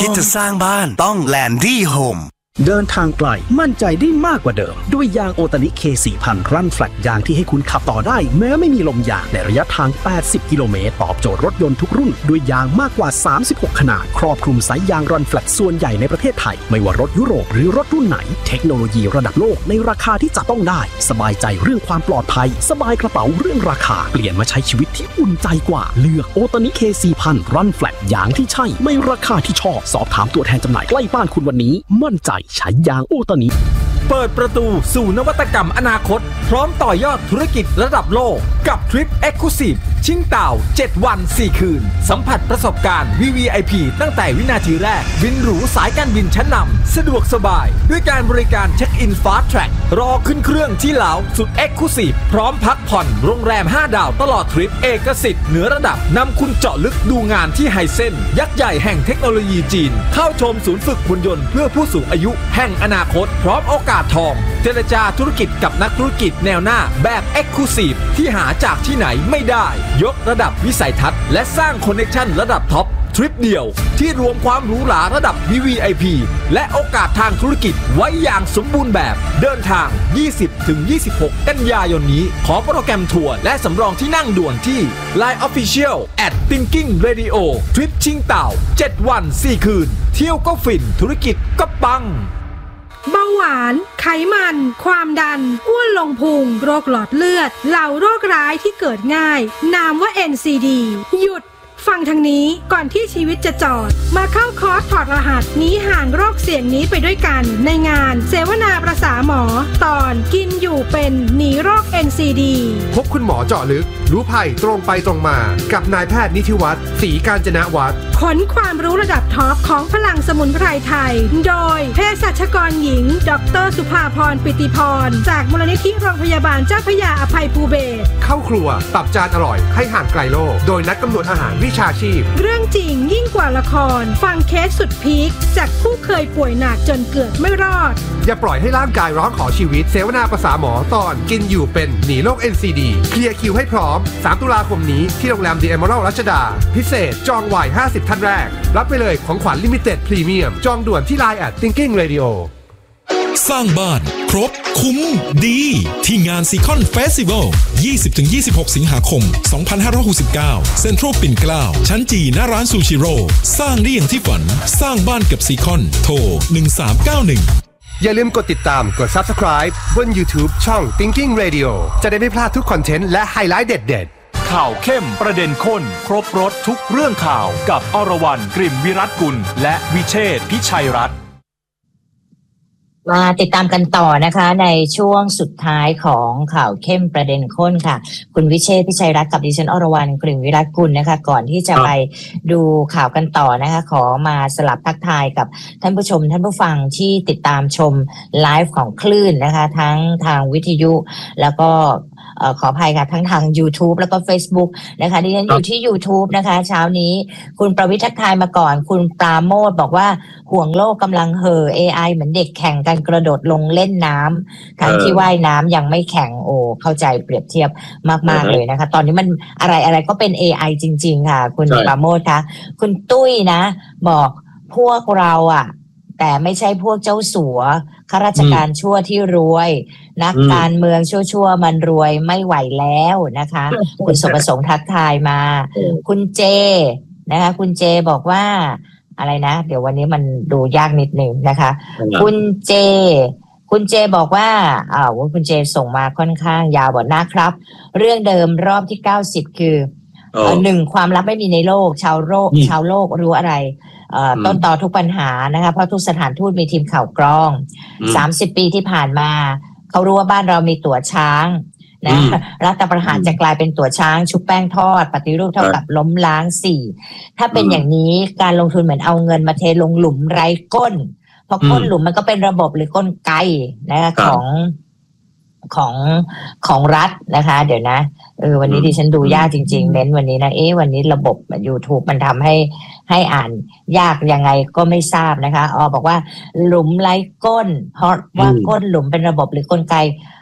คิดจะสร้างบ้านต้องแลนดี้โฮมเดินทางไกลมั่นใจได้มากกว่าเดิมด้วยยางโอตานิ K4000 รันแฟลตยางที่ให้คุณขับต่อได้แม้ไม่มีลมยางในระยะทาง80กิโลเมตรตอบโจทย์รถยนต์ทุกรุ่นด้วยยางมากกว่า36ขนาดครอบคลุมสายยางรันแฟลตส่วนใหญ่ในประเทศไทยไม่ว่ารถยุโรปหรือรถรุ่นไหนเทคโนโลยีระดับโลกในราคาที่จับต้องได้สบายใจเรื่องความปลอดภัยสบายกระเป๋าเรื่องราคาเปลี่ยนมาใช้ชีวิตที่อุ่นใจกว่าเลือกโอตานิ K4000 รันแฟลตยางที่ใช่ไม่ราคาที่ชอบสอบถามตัวแทนจำหน่ายใกล้บ้านคุณวันนี้มั่นใจใช้ยางโอตานิเปิดประตูสู่นวัตกรรมอนาคตพร้อมต่อยอดธุรกิจระดับโลกกับทริป Exclusive ชิงเต่า7วัน4คืนสัมผัสประสบการณ์ VVIP ตั้งแต่วินาทีแรกบินหรูสายการบินชั้นนำสะดวกสบายด้วยการบริการเช็คอิน Fast Track รอขึ้นเครื่องที่ลาวสุด Exclusive พร้อมพักผ่อนโรงแรม5ดาวตลอดทริปเอกสิทธิ์เหนือระดับนำคุณเจาะลึกดูงานที่ไฮเซ็นยักษ์ใหญ่แห่งเทคโนโลยีจีนเข้าชมศูนย์ฝึกหุ่นยนต์เพื่อผู้สูงอายุแห่งอนาคตพร้อมโอกาสทองเจรจาธุรกิจกับนักธุรกิจแนวหน้าแบบ Exclusive ที่หาจากที่ไหนไม่ได้ยกระดับวิสัยทัศน์และสร้างคอนเนคชั่นระดับท็อปทริปเดียวที่รวมความหรูหราระดับ VVIP และโอกาสทางธุรกิจไว้อย่างสมบูรณ์แบบเดินทาง 20-26 กันยายนนี้ขอโปรแกรมทัวร์และสำรองที่นั่งด่วนที่ Line Official @Thinking Radio ทริปชิงเต่า7วัน4คืนเที่ยวก็ฟินธุรกิจก็ปังเบาหวานไขมันความดันอ้วนลงพุงโรคหลอดเลือดเหล่าโรคร้ายที่เกิดง่ายนามว่า NCD หยุดฟังทางนี้ก่อนที่ชีวิตจะจอดมาเข้าคอร์สถอดรหัสหนีห่างโรคเสี่ยงนี้ไปด้วยกันในงานเสวนาประสาหมอตอนกินอยู่เป็นหนีโรค NCD พบคุณหมอเจาะลึกรู้ภัยตรงไปตรงมากับนายแพทย์นิธิวัฒน์ศรีกาญจนวัฒน์ขนความรู้ระดับท็อปของพลังสมุนไพรไทยโดยเภสัชกรหญิงดร.สุภาพรปิติพรจากมูลนิธิโรงพยาบาลเจ้าพระยาอภัยภูเบศรเข้าครัวปรับจานอร่อยให้ห่างไกลโลกโดยนักกำหนดอาหารวิชาชีพเรื่องจริงยิ่งกว่าละครฟังเคสสุดพีคจากผู้เคยป่วยหนักจนเกือบไม่รอดอย่าปล่อยให้ร่างกายร้องขอชีวิตเสวนาประสาหมอตอนกินอยู่เป็นหนีโรค NCD เคลียร์คิวให้พร้อม3ตุลาคมนี้ที่โรงแรม The Emerald รัชดาพิเศษจองไว้50ท่านแรกรับไปเลยของขวัญลิมิเต็ดพรีเมียมจองด่วนที่ Line @Thinking Radio สร้างบ้านครบคุ้มดีที่งานซีคอนเฟสติวัล 20-26 สิงหาคม 2569 เซ็นทรัลปิ่นเกล้าชั้นจีหน้าร้านซูชิโร่สร้างได้อย่างที่ฝันสร้างบ้านกับซีคอนโทร 1391 อย่าลืมกดติดตามกด Subscribe บน YouTube ช่อง Thinking Radio จะได้ไม่พลาดทุกคอนเทนต์และไฮไลท์เด็ดๆข่าวเข้มประเด็นข้นครบรสทุกเรื่องข่าวกับอรวรรณ กลิ่นวิรัตกุลและวิเชษฐ์พิชัยรัตน์มาติดตามกันต่อนะคะในช่วงสุดท้ายของข่าวเข้มประเด็นข้นค่ะคุณวิเชษฐ์พิชัยรัตน์กับดิฉันอรวรรณ กลิ่นวิรัตกุลนะคะก่อนที่จะไปดูข่าวกันต่อนะคะขอมาสลับทักทายกับท่านผู้ชมท่านผู้ฟังที่ติดตามชมไลฟ์ของคลื่นนะคะทั้งทางวิทยุแล้วก็ขออภัยค่ะทั้งทาง YouTube แล้วก็ Facebook นะคะดิฉันอยู่ที่ YouTube นะคะเช้านี้คุณประวิทย์ทักทายมาก่อนคุณปราโมทบอกว่าห่วงโลกกำลังเห่อ AI เหมือนเด็กแข่งกันกระโดดลงเล่นน้ำทั้งที่ว่ายน้ำยังไม่แข่งโอ้เข้าใจเปรียบเทียบมากๆเลยนะคะตอนนี้มันอะไรก็เป็น AI จริงๆค่ะคุณปราโมทคะคุณตุ้ยนะบอกพวกเราอ่ะแต่ไม่ใช่พวกเจ้าสัวข้าราชการชั่วที่รวยนักการเมืองชั่วมันรวยไม่ไหวแล้วนะคะคุณสมประสงค์ทักทายมาคุณเจนะคะคุณเจบอกว่าอะไรนะเดี๋ยววันนี้มันดูยากนิดนึงนะคะคุณเจบอกว่าคุณเจส่งมาค่อนข้างยาวบอกนะครับเรื่องเดิมรอบที่90คือ1ความลับไม่มีในโลกชาวโลกรู้อะไรต้นตอทุกปัญหานะคะเพราะทุกสถานทูตมีทีมข่าวกรอง30ปีที่ผ่านมาเขารู้ว่าบ้านเรามีตั๋วช้างนะรัฐประหารจะกลายเป็นตั๋วช้างชุบแป้งทอดปฏิรูปเท่ากับล้มล้าง4ถ้าเป็นอย่างนี้การลงทุนเหมือนเอาเงินมาเทลงหลุมไร้ก้นเพราะก้นหลุมมันก็เป็นระบบหรือกลไกนะคะของรัฐนะคะเดี๋ยวนะวันนี้ดิฉันดูยากจริงๆเน้นวันนี้นะวันนี้ระบบ YouTube มันทำให้อ่านยากยังไงก็ไม่ทราบนะคะบอกว่าหลุมไร้ก้นเพราะว่าก้นหลุมเป็นระบบหรือกลไก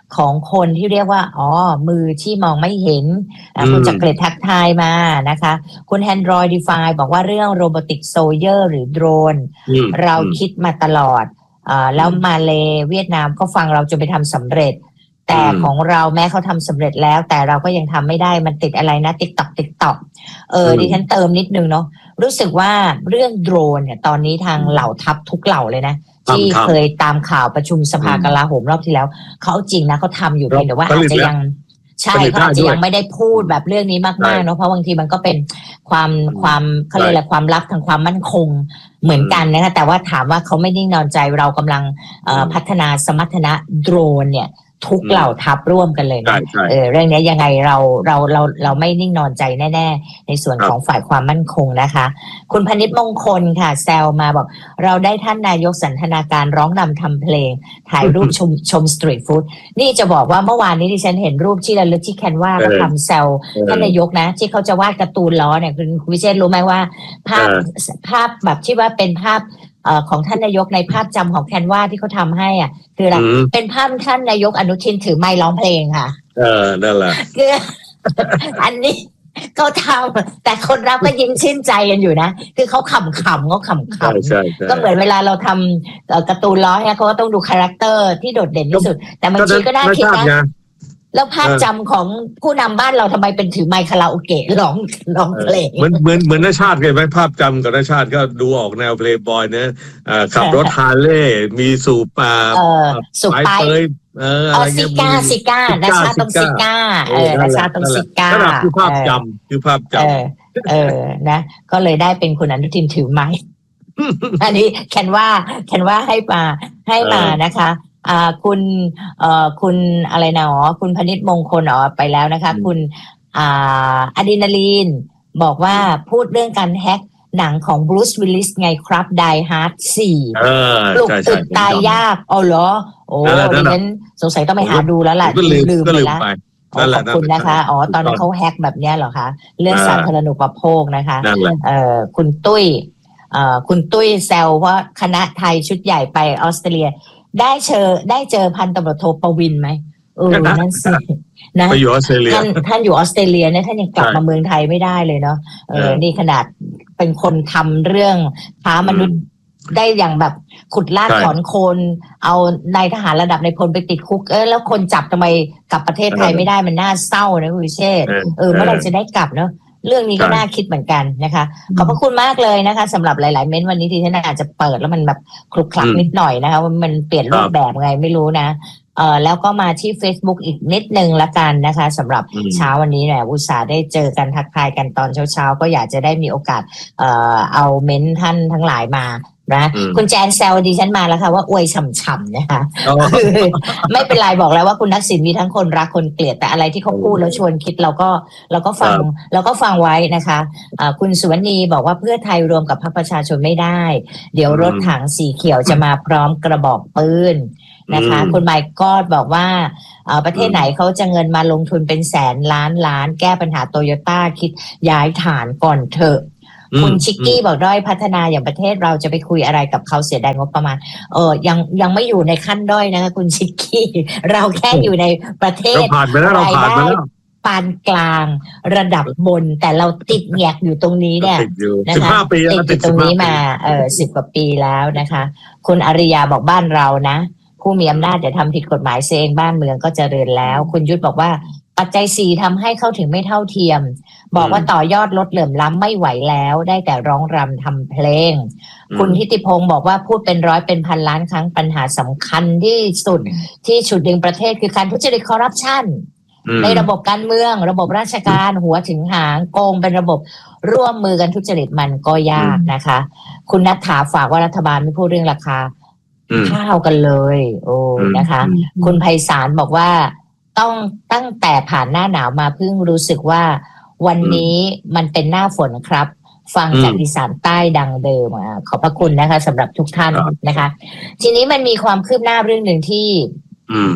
ของคนที่เรียกว่ามือที่มองไม่เห็นคุณจักริดทักทายมานะคะคุณแฮนดรอยดีไฟบอกว่าเรื่องโรบอติกโซเยอร์หรือโดรนเราคิดมาตลอดแล้วมาเลเวียดนามก็ฟังเราจนไปทำสำเร็จแต่ของเราแม้เขาทำสำเร็จแล้วแต่เราก็ยังทำไม่ได้มันติดอะไรนะติ๊กต็อกดิฉันเติมนิดนึงเนาะรู้สึกว่าเรื่องโดรนเนี่ยตอนนี้ทางเหล่าทัพทุกเหล่าเลยนะที่เคยตามข่าวประชุมสภากลาโหมรอบที่แล้วเขาจริงนะเขาทำอยู่เพียงแต่ว่าอาจจะยังใช่เขาอาจจะยังไม่ได้พูดแบบเรื่องนี้มากๆเนาะเพราะบางทีมันก็เป็นความเขาเรียกอะไรความลับทางความมั่นคงเหมือนกันนะคะแต่ว่าถามว่าเขาไม่นิ่งนอนใจเรากำลังพัฒนาสมรรถนะโดรนเนี่ยทุกเหล่าทัพร่วมกันเลยนะเรื่องนี้ยังไงเราไม่นิ่งนอนใจแน่ๆในส่วนของฝ่ายความมั่นคงนะคะคุณพนิษฐ์มงคลค่ะแซวมาบอกเราได้ท่านนายกสันทนาการร้องนำทำเพลงถ่ายรูปชมสตรีทฟู้ดนี่จะบอกว่าเมื่อวานนี้ดิฉันเห็นรูปที่ระลึกที่แคนวาก็ทำแซวท่านนายกนะที่เขาจะวาดการ์ตูนล้อเนี่ยคุณวิเชษรู้ไหมว่าภาพแบบที่ว่าเป็นภาพของท่านนายกในภาพจำของแคนวาที่เขาทำให้คืออะไรเป็นภาพท่านนายกอนุทินถือไมค์ร้องเพลงค่ะนั่นแหละคืออันนี้เขาทำแต่คนรับก็ยิ้มชื่นใจกันอยู่นะคือเขาขำเขาขำก็เหมือนเวลาเราทำการ์ตูนล้อเนี่ยเขาก็ต้องดูคาแรคเตอร์ที่โดดเด่นที่สุดแต่บางทีก็น่าคิดนะแล้วภาพจำของผู้นำบ้านเราทำไมเป็นถือไมค์คาราโอเกะร้องเพลงเหมือนนชาติเคยไหมภาพจำกับนชาติก็ดูออกแนวเพลย์บอยนะขับรถฮาร์เลย์มีสูบไปซิก้านาชาต้องซิก้านาชาต้องซิก้าคือภาพจำนะก็เลยได้เป็นคุณอนุทินถือไมค์อันนี้แคนว่าให้มานะคะคุณอะไรนะคุณพนิษฐ์มงคลไปแล้วนะคะคุณอะดรีนาลีนบอกว่าพูดเรื่องการแฮกหนังของบรูซวิลลิสไงครับ Die Hard 4ปลุกตึกตายยากเหรอดิฉันสงสัยต้องไปหาดูแล้วล่ะลืมไปแล้วขอบคุณนะคะตอนนั้นเขาแฮกแบบนี้เหรอคะเรื่องสาธารณูปโภคนะคะคุณตุ้ยแซวว่าคณะไทยชุดใหญ่ไปออสเตรเลียได้เจอพันตำรวจโทประวินไหมนั่นสินะไปอยู่ออสเตรเลียท่านอยู่ออสเตรเลียเนี่ยท่านยังกลับมาเมืองไทยไม่ได้เลยเนาะนี่ขนาดเป็นคนทำเรื่องค้ามนุษย์ได้อย่างแบบขุดลากถอนโคนเอานายทหารระดับในพลไปติดคุกแล้วคนจับทำไมกลับประเทศไทยไม่ได้มันน่าเศร้านะคุณวิเชษเมื่อไหร่จะได้กลับเนาะเรื่องนี้ก็น่าคิดเหมือนกันนะคะขอบพระคุณมากเลยนะคะสำหรับหลายๆเม้นวันนี้ที่ท่านอาจจะเปิดแล้วมันแบบคลุกคลักนิดหน่อยนะคะมันเปลี่ยนรูปแบบไงไม่รู้นะแล้วก็มาที่ Facebook อีกนิดนึงละกันนะคะสำหรับเช้าวันนี้เนี่ยอุตส่าห์ได้เจอกันทักทายกันตอนเช้าก็อยากจะได้มีโอกาสเอาเม้นท่านทั้งหลายมานะคุณแจนแซวดิฉันมาแล้วค่ะว่าอวยฉ่ำๆนะคะไม่เป็นไรบอกแล้วว่าคุณทักษิณมีทั้งคนรักคนเกลียดแต่อะไรที่เขาพูดแล้วชวนคิดเราก็ฟังไว้นะคะคุณสุวรรณีบอกว่าเพื่อไทยรวมกับพรรคประชาชนไม่ได้เดี๋ยวรถถังสีเขียวจะมาพร้อมกระบอกปืนนะคะคุณไมค์ก็บอกว่าประเทศไหนเขาจะเงินมาลงทุนเป็นแสนล้านแก้ปัญหาโตโยต้าคิดย้ายฐานก่อนเถอะคุณชิกกี้บอกด้อยพัฒนาอย่างประเทศเราจะไปคุยอะไรกับเขาเสียดายงบประมาณยังไม่อยู่ในขั้นด้อยนะคะคุณชิกกี้เราแค่อยู่ในประเทศรายได้ปานกลางระดับบนแต่เราติดแงกอยู่ตรงนี้เนี่ยนะคะติดอยู่ตรงนี้มา10 กว่าปีแล้วนะคะคุณอริยาบอกบ้านเรานะผู้มีอำนาจจะทำผิดกฎหมายเองบ้านเมืองก็เจริญแล้วคุณยุทธบอกว่าปัจจัย4ทำให้เข้าถึงไม่เท่าเทียมบอกว่าต่อยอดลดเหลื่อมล้ำไม่ไหวแล้วได้แต่ร้องรำทำเพลงคุณทิติพงศ์บอกว่าพูดเป็นร้อยเป็นพันล้านครั้งปัญหาสำคัญที่สุดที่ฉุดดึงประเทศคือการทุจริตคอร์รัปชันในระบบการเมืองระบบราชการหัวถึงหางโกงเป็นระบบร่วมมือกันทุจริตมันก็ยากนะคะคุณณัฐฐาฝากว่ารัฐบาลไม่พูดเรื่องราคาข้าวกันเลยนะคะคุณไพศาลบอกว่าต้องตั้งแต่ผ่านหน้าหนาวมาเพิ่งรู้สึกว่าวันนี้มันเป็นหน้าฝนครับฟังจากอีสานใต้ดังเดิมขอบพระคุณนะคะสำหรับทุกท่านนะคะทีนี้มันมีความคืบหน้าเรื่องหนึ่งที่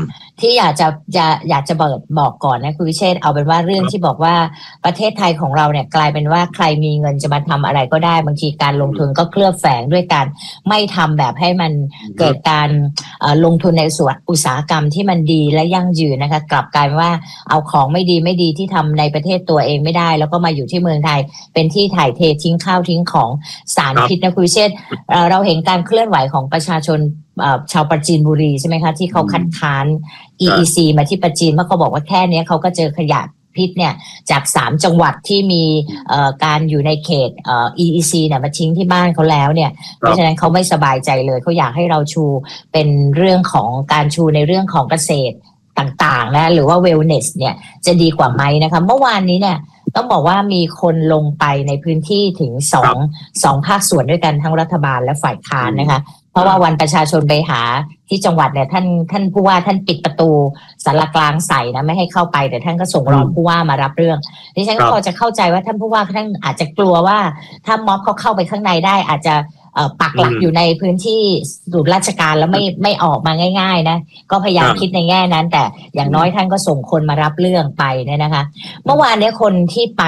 ที่อยากจะบอกก่อนนะคุณวิเชษฐ์เอาเป็นว่าเรื่องที่บอกว่าประเทศไทยของเราเนี่ยกลายเป็นว่าใครมีเงินจะมาทำอะไรก็ได้บางทีการลงทุนก็เคลือบแฝงด้วยการไม่ทำแบบให้มันเกิดการลงทุนในส่วนอุตสาหกรรมที่มันดีและยั่งยืนนะคะกลับกลายว่าเอาของไม่ดีที่ทำในประเทศตัวเองไม่ได้แล้วก็มาอยู่ที่เมืองไทยเป็นที่ถ่ายเททิ้งข้าวทิ้งของสารพิษนะคุณวิเชษฐ์เราเห็นการเคลื่อนไหวของประชาชนชาวปราจีนบุรีใช่ไหมคะที่เขาคัดค้าน EEC มาที่ปราจีนเพราะเขาบอกว่าแค่นี้เขาก็เจอขยะพิษเนี่ยจาก3จังหวัดที่มีการอยู่ในเขตEEC เนี่ยมาทิ้งที่บ้านเขาแล้วเนี่ยเพราะฉะนั้นเขาไม่สบายใจเลยเขาอยากให้เราชูเป็นเรื่องของการชูในเรื่องของเกษตรต่างๆนะหรือว่า wellness เนี่ยจะดีกว่าไหมนะคะเมื่อวานนี้เนี่ยต้องบอกว่ามีคนลงไปในพื้นที่ถึงสองภาคส่วนด้วยกันทั้งรัฐบาลและฝ่ายค้านนะคะเพราะว่าวันประชาชนไปหาที่จังหวัดเนี่ยท่านผู้ว่าท่านปิดประตูศาลากลางใส่นะไม่ให้เข้าไปแต่ท่านก็ส่งรองผู้ว่ามารับเรื่องดิฉันก็พอจะเข้าใจว่าท่านผู้ว่าท่านอาจจะกลัวว่าถ้าม็อบเขาเข้าไปข้างในได้อาจจะปักหลักอยู่ในพื้นที่ศูนย์ราชการแล้วไม่ออกมาง่ายๆนะก็พยายามคิดในแง่นั้นแต่อย่างน้อยท่านก็ส่งคนมารับเรื่องไปเนี่ยนะคะเมื่อวานนี้คนที่ไป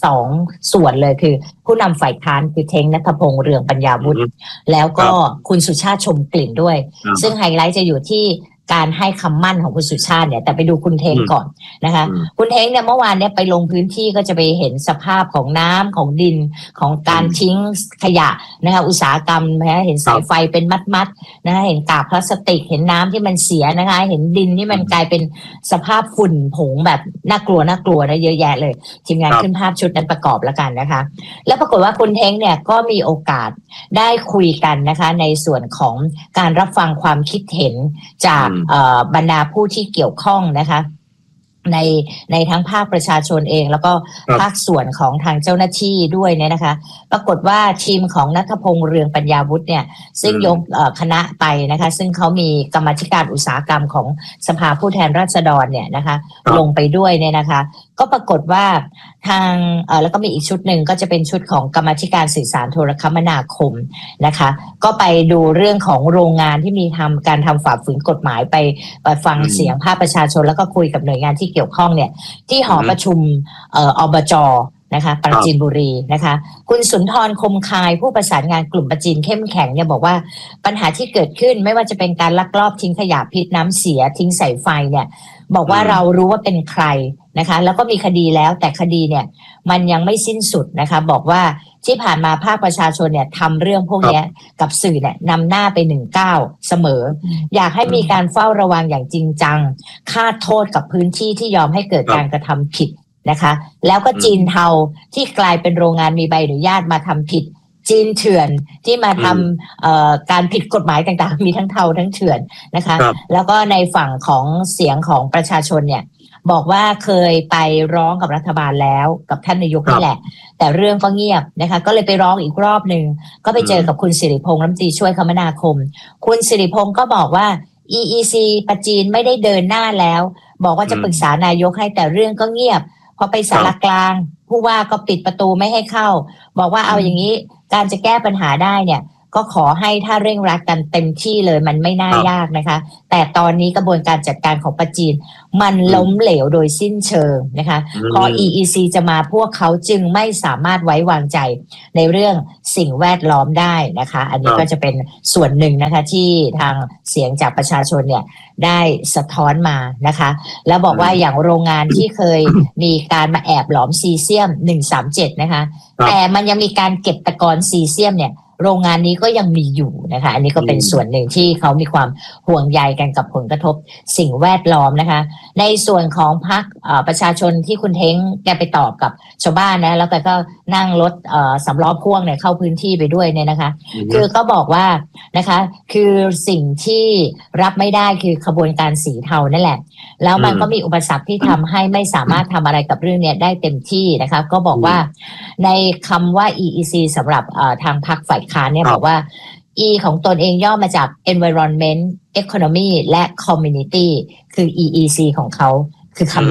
2ส่วนเลยคือผู้นำฝ่ายค้านคือเท้งณัฐพงษ์เรืองปัญญาวุฒิแล้วก็คุณสุชาติชมกลิ่นด้วยซึ่งไฮไลท์จะอยู่ที่การให้คำมั่นของคุณสุชาติเนี่ยแต่ไปดูคุณเท้งก่อนนะคะคุณเท้งเนี่ยเมื่อวานเนี่ยไปลงพื้นที่ก็จะไปเห็นสภาพของน้ำของดินของการทิ้งขยะนะคะอุตสาหกรรมนะคะเห็นสายไฟเป็นมัดๆนะคะเห็นกากพลาสติกเห็นน้ำที่มันเสียนะคะเห็นดินที่มันกลายเป็นสภาพฝุ่นผงแบบน่ากลัวนะเยอะแยะเลยทีมงานขึ้นภาพชุดนั้นประกอบแล้วกันนะคะแล้วปรากฏว่าคุณเท้งเนี่ยก็มีโอกาสได้คุยกันนะคะในส่วนของการรับฟังความคิดเห็นจากบรรดาผู้ที่เกี่ยวข้องนะคะในทั้งภาคประชาชนเองแล้วก็ภาคส่วนของทางเจ้าหน้าที่ด้วยเนี่ยนะคะปรากฏว่าทีมของณัฐพงษ์เรืองปัญญาวุฒิเนี่ยซึ่งยกคณะไปนะคะซึ่งเขามีกรรมาธิการอุตสาหกรรมของสภาผู้แทนราษฎรเนี่ยนะคะลงไปด้วยเนี่ยนะคะก็ปรากฏว่าทางแล้วก็มีอีกชุดหนึ่งก็จะเป็นชุดของกรรมาธิการสื่อสารโทรคมนาคมนะคะก็ไปดูเรื่องของโรงงานที่มีการทำฝ่าฝืนกฎหมายไปฟังเสียงภาคประชาชนแล้วก็คุยกับหน่วยงานที่เกี่ยวข้องเนี่ยที่หอประชุมอบจ.นะคะปราจีนบุรีนะคะคุณสุนทรคมคายผู้ประสานงานกลุ่มปราจีนเข้มแข็งเนี่ยบอกว่าปัญหาที่เกิดขึ้นไม่ว่าจะเป็นการลักลอบทิ้งขยะพิษน้ำเสียทิ้งสายไฟเนี่ยบอกว่าเรารู้ว่าเป็นใครนะคะแล้วก็มีคดีแล้วแต่คดีเนี่ยมันยังไม่สิ้นสุดนะคะบอกว่าที่ผ่านมาภาคประชาชนเนี่ยทำเรื่องพวกนี้กับสื่อเนี่ยนำหน้าไป19เสมออยากให้มีการเฝ้าระวังอย่างจริงจังคาดโทษกับพื้นที่ที่ยอมให้เกิดการกระทำผิดนะคะแล้วก็จีนเทาที่กลายเป็นโรงงานมีใบอนุญาตมาทำผิดจีนเถื่อนที่มาทำการผิดกฎหมายต่างๆมีทั้งเทาทั้งเถื่อนนะคะแล้วก็ในฝั่งของเสียงของประชาชนเนี่ยบอกว่าเคยไปร้องกับรัฐบาลแล้วกับท่านนายกนี่แหละแต่เรื่องก็เงียบนะคะก็เลยไปร้องอีกรอบนึงก็ไปเจอกับคุณสิริพงษ์รัฐมนตรีช่วยคมนาคมคุณสิริพงษ์ก็บอกว่า EEC ปราจีนไม่ได้เดินหน้าแล้วบอกว่าจะปรึกษานายกให้แต่เรื่องก็เงียบพอไปศาลากลางผู้ว่าก็ปิดประตูไม่ให้เข้าบอกว่าเอาอย่างนี้การจะแก้ปัญหาได้เนี่ยก็ขอให้ถ้าเร่งรัดกันเต็มที่เลยมันไม่น่ายากนะคะแต่ตอนนี้กระบวนการจัดการของปราจีนมันล้มเหลวโดยสิ้นเชิงนะคะพอ EEC จะมาพวกเขาจึงไม่สามารถไว้วางใจในเรื่องสิ่งแวดล้อมได้นะคะอันนี้ก็จะเป็นส่วนหนึ่งนะคะที่ทางเสียงจากประชาชนเนี่ยได้สะท้อนมานะคะแล้วบอกว่าอย่างโรงงานที่เคยมีการมาแอบหลอมซีเซียม137นะคะแต่มันยังมีการเก็บตะกอนซีเซียมเนี่ยโรงงานนี้ก็ยังมีอยู่นะคะอันนี้ก็เป็นส่วนหนึ่งที่เขามีความห่วงใยกันกับผลกระทบสิ่งแวดล้อมนะคะในส่วนของพรรคประชาชนที่คุณเท้งแกไปตอบกับชาวบ้านนะแล้วแกก็นั่งรถสำล้อพ่วงเนี่ยเข้าพื้นที่ไปด้วยเนี่ยนะคะคือก็บอกว่านะคะคือสิ่งที่รับไม่ได้คือขบวนการสีเทานั่นแหละแล้วมันก็มีอุปสรรคที่ทำให้ไม่สามารถทำอะไรกับเรื่องนี้ได้เต็มที่นะคะก็บอกว่าในคำว่า EEC สำหรับทางพรรคฝ่ายค้านเนี่ยบอกว่า E ของตนเองย่อมาจาก Environment Economy และ Community คือ EEC ของเขาคือคำนี้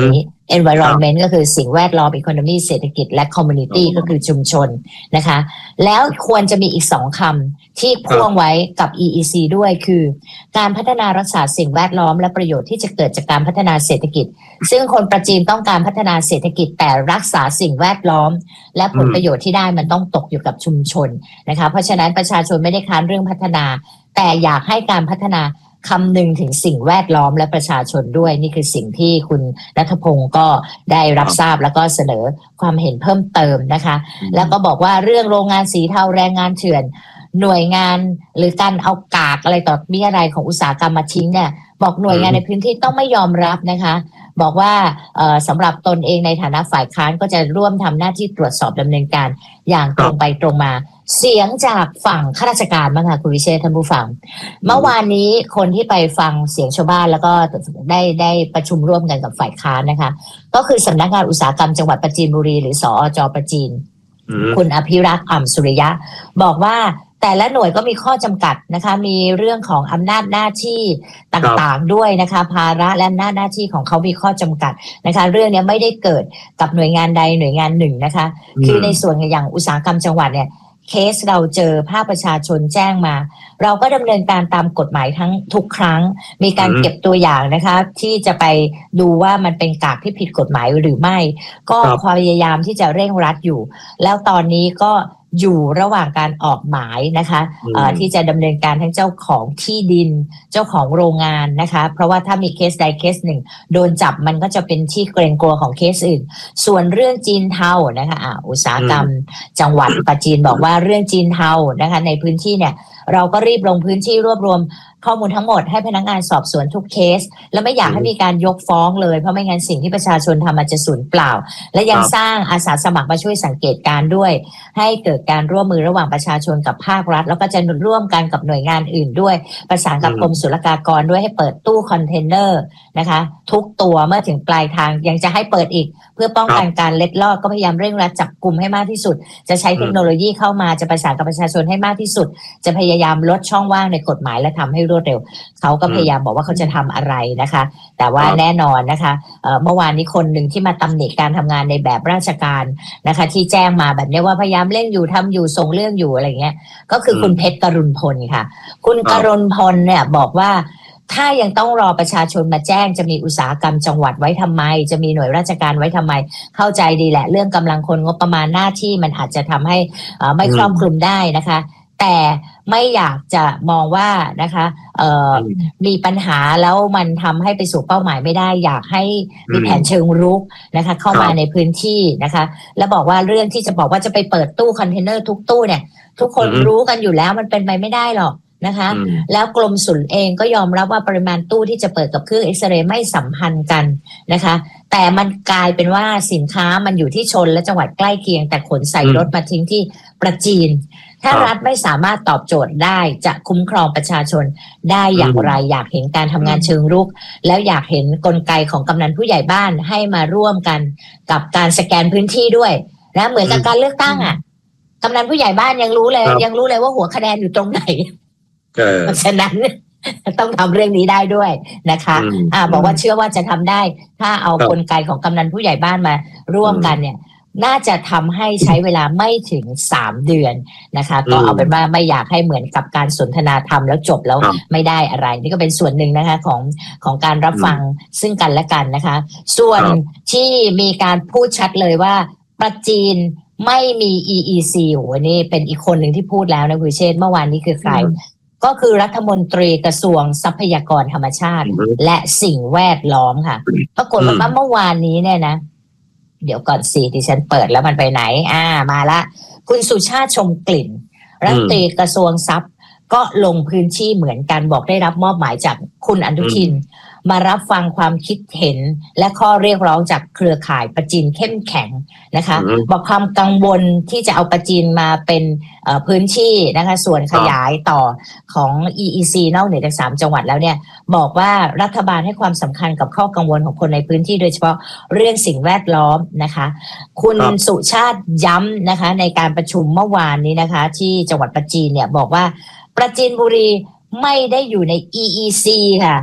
environment ก็คือสิ่งแวดล้อม economy เศรษฐกิจและ community ก็คือชุมชนนะคะแล้วควรจะมีอีก2คำที่พ่วงไว้กับ EEC ด้วยคือการพัฒนารักษาสิ่งแวดล้อมและประโยชน์ที่จะเกิดจากการพัฒนาเศรษฐกิจซึ่งคนประจีนต้องการพัฒนาเศรษฐกิจแต่รักษาสิ่งแวดล้อมและผลประโยชน์ที่ได้มันต้องตกอยู่กับชุมชนนะคะเพราะฉะนั้นประชาชนไม่ได้ค้านเรื่องพัฒนาแต่อยากให้การพัฒนาคำนึงถึงสิ่งแวดล้อมและประชาชนด้วยนี่คือสิ่งที่คุณณัฐพงศ์ก็ได้รับทราบแล้วก็เสนอความเห็นเพิ่มเติมนะคะแล้วก็บอกว่าเรื่องโรงงานสีเทาแรงงานเถื่อนหน่วยงานหรือการเอากากอะไรต่อมีอะไรของอุตสาหกรรมมาทิ้งเนี่ยบอกหน่วยงานในพื้นที่ต้องไม่ยอมรับนะคะบอกว่าสำหรับตนเองในฐานะฝ่ายค้านก็จะร่วมทำหน้าที่ตรวจสอบดำเนินการอย่างตรงไปตรงมาเสียงจากฝั่งข้าราชการบ้างค่ะคุณวิเชษฐ์ท่านผู้ฟังเมื่อวานนี้คนที่ไปฟังเสียงชาวบ้านแล้วก็ได้ประชุมร่วมกันกับฝ่ายค้านนะคะก็คือสำนักงานอุตสาหกรรมจังหวัดปราจีนบุรีหรือสอจ.ปราจีนคุณอภิรักษ์อ่ำสุริยะบอกว่าแต่ละหน่วยก็มีข้อจำกัดนะคะมีเรื่องของอำนาจหน้าที่ต่างๆด้วยนะคะภาระและอำนาจหน้าที่ของเขามีข้อจำกัดนะคะเรื่องนี้ไม่ได้เกิดกับหน่วยงานใดหน่วยงานหนึ่งนะคะคือในส่วนอย่างอุตสาหกรรมจังหวัดเนี่ยเคสเราเจอภาคประชาชนแจ้งมาเราก็ดำเนินการตามกฎหมายทั้งทุกครั้งมีการเก็บตัวอย่างนะคะที่จะไปดูว่ามันเป็นกากที่ผิดกฎหมายหรือไม่ก็พยายามที่จะเร่งรัดอยู่แล้วตอนนี้ก็อยู่ระหว่างการออกหมายนะคะที่จะดำเนินการทั้งเจ้าของที่ดินเจ้าของโรงงานนะคะเพราะว่าถ้ามีเคสใดเคสหนึ่งโดนจับมันก็จะเป็นที่เกรงกลัวของเคสอื่นส่วนเรื่องจีนเทานะคะอุตสาหกรรมจังหวัดปราจีนบอกว่าเรื่องจีนเทานะคะในพื้นที่เนี่ยเราก็รีบลงพื้นที่รวบรวมข้อมูลทั้งหมดให้พนักงานสอบสวนทุกเคสแล้วไม่อยากให้มีการยกฟ้องเลยเพราะไม่งั้นสิ่งที่ประชาชนทำมันจะสูญเปล่าและยังสร้างอาสาสมัครมาช่วยสังเกตการด้วยให้เกิดการร่วมมือระหว่างประชาชนกับภาครัฐแล้วก็จะร่วมกันกับหน่วยงานอื่นด้วยประสานกับกรมศุลกากรด้วยให้เปิดตู้คอนเทนเนอร์นะคะทุกตัวเมื่อถึงปลายทางยังจะให้เปิดอีกเพื่อป้องกันการเล็ดลอดก็พยายามเร่งรัดจับกุมให้มากที่สุดจะใช้เทคโนโลยีเข้ามาจะประสานกับประชาชนให้มากที่สุดจะพยายามลดช่องว่างในกฎหมายและทำให้รวดเร็วเขาก็พยายามบอกว่าเขาจะทำอะไรนะคะแต่ว่าแน่นอนนะคะเมื่อวานนี้คนหนึ่งที่มาตำหนิการทำงานในแบบราชการนะคะที่แจ้งมาแบบนี้ว่าพยายามเร่งอยู่ทำอยู่ส่งเรื่องอยู่อะไรเงี้ยก็คือคุณเพชรกรุณพลค่ะคุณกรุณพลเนี่ยบอกว่าถ้ายังต้องรอประชาชนมาแจ้งจะมีอุตสาหกรรมจังหวัดไว้ทำไมจะมีหน่วยราชการไว้ทำไมเข้าใจดีแหละเรื่องกำลังคนงบประมาณหน้าที่มันอาจจะทำให้ไม่ครอบคลุมได้นะคะแต่ไม่อยากจะมองว่านะคะมีปัญหาแล้วมันทำให้ไปสู่เป้าหมายไม่ได้อยากให้มีแผนเชิงรุกนะคะเข้ามาในพื้นที่นะคะแล้วบอกว่าเรื่องที่จะบอกว่าจะไปเปิดตู้คอนเทนเนอร์ทุกตู้เนี่ยทุกคนรู้กันอยู่แล้วมันเป็นไปไม่ได้หรอกนะคะแล้วกรมศุลเองก็ยอมรับว่าปริมาณตู้ที่จะเปิดกับเครื่องเอ็กซเรย์ไม่สัมพันธ์กันนะคะแต่มันกลายเป็นว่าสินค้ามันอยู่ที่ชนและจังหวัดใกล้เคียงแต่ขนใส่รถมาทิ้งที่ประจีนถ้ารัฐไม่สามารถตอบโจทย์ได้จะคุ้มครองประชาชนได้อย่างไรอยากเห็นการทำงานเชิงรุกแล้วอยากเห็นกลไกของกำนันผู้ใหญ่บ้านให้มาร่วมกันกับการสแกนพื้นที่ด้วยนะเหมือนกับการเลือกตั้งกำนันผู้ใหญ่บ้านยังรู้เลยว่าหัวคะแนนอยู่ตรงไหนเพราะฉะนั้นต้องทำเรื่องนี้ได้ด้วยนะคะบอกว่าเชื่อว่าจะทำได้ถ้าเอากลไกของกำนันผู้ใหญ่บ้านมาร่วมกันเนี่ยน่าจะทำให้ใช้เวลาไม่ถึง3เดือนนะคะก็เอาเป็นว่าไม่อยากให้เหมือนกับการสนทนาธรรมแล้วจบแล้วไม่ได้อะไรนี่ก็เป็นส่วนหนึ่งนะคะของการรับฟังซึ่งกันและกันนะคะส่วนที่มีการพูดชัดเลยว่าประจีนไม่มี EEC วันนี้เป็นอีกคนหนึ่งที่พูดแล้วนะคุณเชษฐ์เมื่อวานนี้คือใครก็คือรัฐมนตรีกระทรวงทรัพยากรธรรมชาติและสิ่งแวดล้อมค่ะปรากฏว่าเมื่อวานนี้เนี่ยนะเดี๋ยวก่อนสิดิฉันเปิดแล้วมันไปไหนมาละคุณสุชาติชมกลิ่นรัฐมนตรีกระทรวงทรัพย์ก็ลงพื้นที่เหมือนกันบอกได้รับมอบหมายจากคุณอนุทินมารับฟังความคิดเห็นและข้อเรียกร้องจากเครือข่ายประจีนเข้มแข็งนะคะบอกความกังวลที่จะเอาประจีนมาเป็นพื้นที่นะคะส่วนขยายต่อของ EEC นอกเหนือจาก3จังหวัดแล้วเนี่ยบอกว่ารัฐบาลให้ความสำคัญกับข้อกังวลของคนในพื้นที่โดยเฉพาะเรื่องสิ่งแวดล้อมนะคะคุณสุชาติย้ำนะคะในการประชุมเมื่อวานนี้นะคะที่จังหวัดประจีนเนี่ยบอกว่าประจีนบุรีไม่ได้อยู่ใน EEC ค่ะ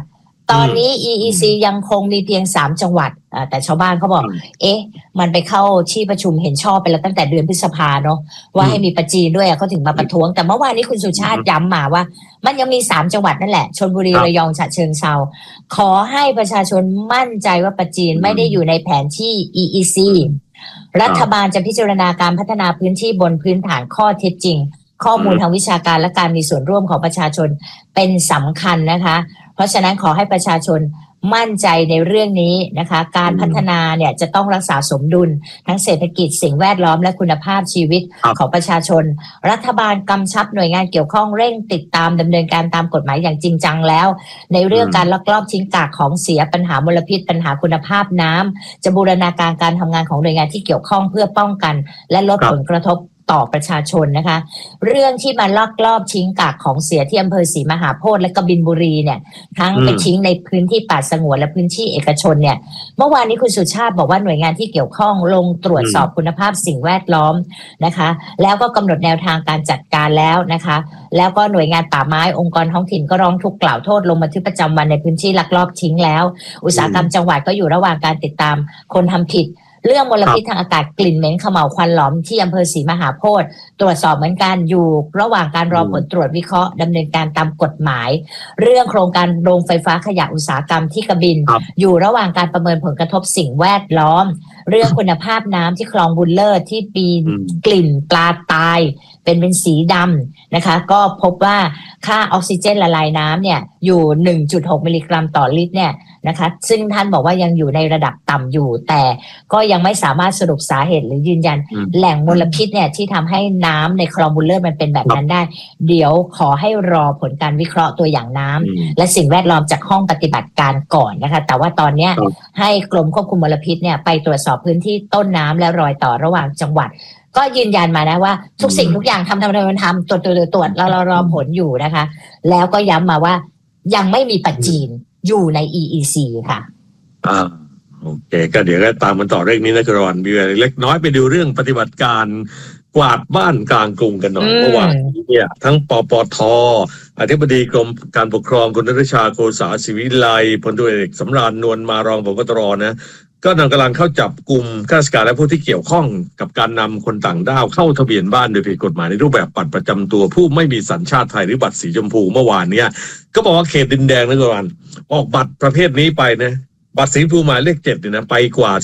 ตอนนี้ EEC ยังคงมีเพียง3จังหวัดแต่ชาวบ้านเขาบอกมันไปเข้าที่ประชุมเห็นชอบไปแล้วตั้งแต่เดือนพฤษภาเนาะว่าให้มีประจีนด้วยเขาถึงมาประท้วงแต่เมื่อวานนี้คุณสุชาติย้ำมาว่ามันยังมี3จังหวัดนั่นแหละชลบุรีระยองฉะเชิงเทราขอให้ประชาชนมั่นใจว่าประจีนไม่ได้อยู่ในแผนที่ EEC รัฐบาลจะพิจารณาการพัฒนาพื้นที่บนพื้นฐานข้อเท็จจริงข้อมูลทางวิชาการและการมีส่วนร่วมของประชาชนเป็นสำคัญนะคะเพราะฉะนั้นขอให้ประชาชนมั่นใจในเรื่องนี้นะคะการพัฒนาเนี่ยจะต้องรักษาสมดุลทั้งเศรษฐกิจสิ่งแวดล้อมและคุณภาพชีวิตของประชาชนรัฐบาลกำชับหน่วยงานเกี่ยวข้องเร่งติดตามดำเนินการตามกฎหมายอย่างจริงจังแล้วในเรื่องการลักลอบทิ้งกากของเสียปัญหามลพิษปัญหาคุณภาพน้ำจะบูรณาการการทำงานของหน่วยงานที่เกี่ยวข้องเพื่อป้องกันและลดผลกระทบต่อประชาชนนะคะเรื่องที่มาลักลอบทิ้งกากของเสียที่อำเภอศรีมหาโพธิ์และกบินบุรีเนี่ยทั้งไปทิ้งในพื้นที่ป่าสงวนและพื้นที่เอกชนเนี่ยเมื่อวานนี้คุณสุชาติบอกว่าหน่วยงานที่เกี่ยวข้องลงตรวจสอบคุณภาพสิ่งแวดล้อมนะคะแล้วก็กำหนดแนวทางการจัดการแล้วนะคะแล้วก็หน่วยงานป่าไม้องค์กรท้องถิ่นก็ร้องทุกข์กล่าวโทษลงบันทึกประจำวันในพื้นที่ลักลอบทิ้งแล้วอุตสาหกรรมจังหวัดก็อยู่ระหว่างการติดตามคนทำผิดเรื่องมลพิษทางอากาศกลิ่นเหม็นเขม่าวควันหลอมที่อำเภอศรีมหาโพธิ์ตรวจสอบเหมือนกันอยู่ระหว่างการรอผลตรวจวิเคราะห์ดำเนินการตามกฎหมายเรื่องโครงการโรงไฟฟ้าขยะอุตสาหกรรมที่กบินอยู่ระหว่างการประเมินผลกระทบสิ่งแวดล้อมเรื่องคุณภาพน้ำที่คลองบุญเลิศที่มีกลิ่นปลาตายเป็นสีดำนะคะก็พบว่าค่าออกซิเจนละลายน้ำเนี่ยอยู่ 1.6 มิลลิกรัมต่อลิตรเนี่ยนะคะซึ่งท่านบอกว่ายังอยู่ในระดับต่ำอยู่แต่ก็ยังไม่สามารถสรุปสาเหตุหรือยืนยันแหล่งมลพิษเนี่ยที่ทำให้น้ำในคลองบุญเลิศมันเป็นแบบนั้นได้เดี๋ยวขอให้รอผลการวิเคราะห์ตัวอย่างน้ำและสิ่งแวดล้อมจากห้องปฏิบัติการก่อนนะคะแต่ว่าตอนนี้ให้กรมควบคุมมลพิษเนี่ยไปตรวจสอบพื้นที่ต้นน้ำและรอยต่อระหว่างจังหวัดก็ยืนยันมานะว่าทุกสิ่งทุกอย่างทำตรวจเรารอผลอยู่นะคะแล้วก็ย้ำมาว่ายังไม่มีปัจจีนอยู่ใน EEC ค่ะโอเคก็เดี๋ยวก็ตามมันต่อเรื่องนี้นะกรอนมีเล็กน้อยไปดูเรื่องปฏิบัติการกวาดบ้านกลางกรุงกันหน่อยเมื่อวานเนี่ยทั้งปปท.อธิบดีกรมการปกครองคุณณัฐชาโกษาศิวิไลพลตำรวจเอกสำราญนวลมารองผบ.ตร.นะก็กำลังเข้าจับกลุ่มข้าราชการและผู้ที่เกี่ยวข้องกับการนำคนต่างด้าวเข้าทะเบียนบ้านโดยผิดกฎหมายในรูปแบบบัตรประจำตัวผู้ไม่มีสัญชาติไทยหรือบัตรสีชมพูเมื่อวานเนี่ยก็บอกว่าเขตดินแดงนะกวันออกบัตรประเภทนี้ไปนะบัตรสีชมพูหมายเลข7เนี่ยนะไปกว่า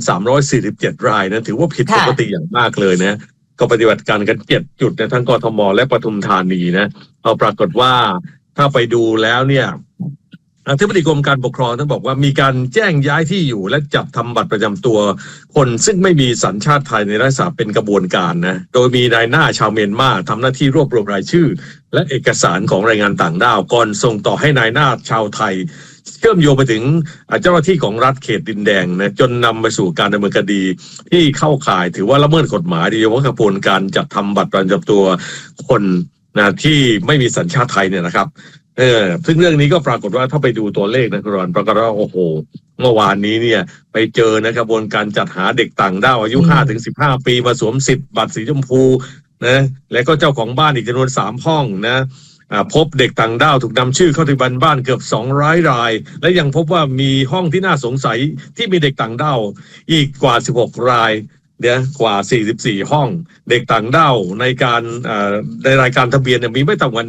2,347 รายนะถือว่าผิดปกติอย่างมากเลยนะก็ปฏิบัติการกัน7จุดในทั้งกทมและปทุมธานีนะเอาปรากฏว่าถ้าไปดูแล้วเนี่ยอธิบดีกรมการปกครองท่านบอกว่ามีการแจ้งย้ายที่อยู่และจับทำบัตรประจำตัวคนซึ่งไม่มีสัญชาติไทยในลักษณะเป็นกระบวนการนะโดยมีนายหน้าชาวเมียนมาทำหน้าที่รวบรวมรายชื่อและเอกสารของแรงงานต่างด้าวก่อนส่งต่อให้นายหน้าชาวไทยเชื่อมโยงไปถึงเจ้าหน้าที่ของรัฐเขตดินแดงนะจนนำไปสู่การดำเนินคดีที่เข้าข่ายถือว่าละเมิดกฎหมายโดยเฉพาะกระบวนการจัดทำบัตรประจำตัวคนนะที่ไม่มีสัญชาติไทยเนี่ยนะครับซึ่งเรื่องนี้ก็ปรากฏว่าถ้าไปดูตัวเลขนะคุณรอนปรากฏว่าโอ้โหเมื่อวานนี้เนี่ยไปเจอนะกระบวนการจัดหาเด็กต่างด้าวอายุ 5-15 ปีมาสวมสิทธิ์บัตรสีชมพูนะและก็เจ้าของบ้านอีกจำนวน3ห้องนะพบเด็กต่างด้าวถูกนำชื่อเข้าทะเบียนบ้านเกือบ200 รายและยังพบว่ามีห้องที่น่าสงสัยที่มีเด็กต่างด้าวอีกกว่า16 รายกว่า44ห้องเด็กต่างด้าวในการในรายการทะเบียนมีไม่ต่ำกว่า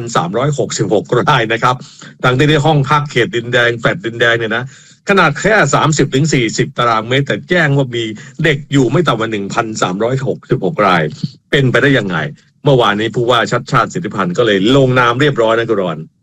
1,366 รายนะครับทั้งที่ในห้องพักเขตดินแดงแฟลตดินแดงเนี่ยนะขนาดแค่ 30-40 ตารางเมตรแต่แจ้งว่ามีเด็กอยู่ไม่ต่ำกว่า 1,366 รายเป็นไปได้ยังไงเมื่อวานนี้ผู้ว่าชัดชาติสิทธิพันธ์ก็เลยลงนามเรียบร้อยนะกรอน